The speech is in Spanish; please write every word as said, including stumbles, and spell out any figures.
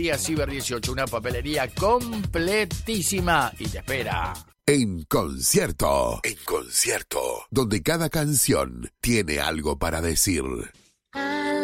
Papelería Ciber dieciocho, una papelería completísima y te espera. En concierto, en concierto, donde cada canción tiene algo para decir.